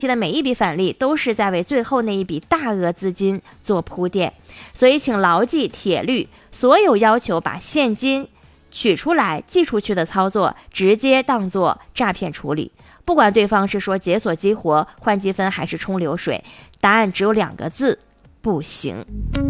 的每一笔返利都是在为最后那一笔大额资金做铺垫，所以请牢记铁律，所有要求把现金取出来寄出去的操作直接当作诈骗处理，不管对方是说解锁激活、换积分还是冲流水，答案只有2个字：不行。